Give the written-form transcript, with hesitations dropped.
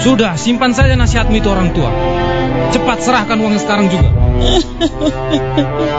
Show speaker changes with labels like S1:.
S1: Sudah, simpan saja nasihatmu itu orang tua. Cepat serahkan uang sekarang juga.